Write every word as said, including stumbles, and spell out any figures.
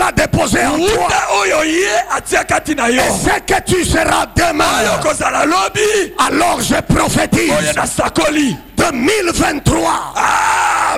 a déposé en toi. Et ce que tu seras demain. Alors je prophétise deux mille vingt-trois.